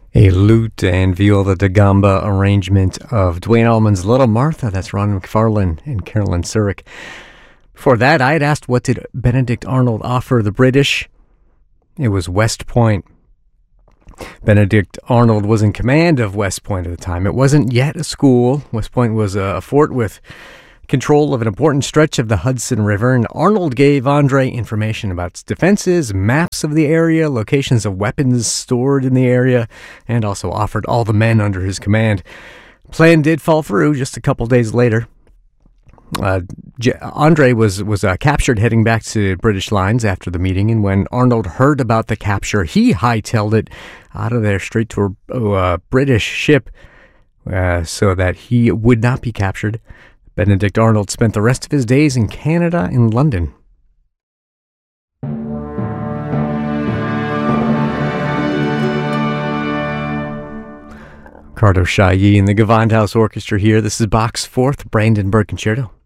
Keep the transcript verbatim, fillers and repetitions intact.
A lute and viola da gamba arrangement of Duane Allman's Little Martha. That's Ron McFarlane and Carolyn Surik. Before that, I had asked, what did Benedict Arnold offer the British? It was West Point. Benedict Arnold was in command of West Point at the time. It wasn't yet a school. West Point was a fort with control of an important stretch of the Hudson River, and Arnold gave Andre information about its defenses, maps of the area, locations of weapons stored in the area, and also offered all the men under his command. Plan did fall through just a couple days later. Uh, J- Andre was was uh, captured heading back to British lines after the meeting, and when Arnold heard about the capture, he hightailed it out of there straight to a uh, British ship uh, so that he would not be captured. Benedict Arnold spent the rest of his days in Canada and London. Ricardo Chailly and the Gewandhaus Orchestra here. This is Bach's Fourth Brandenburg Concerto.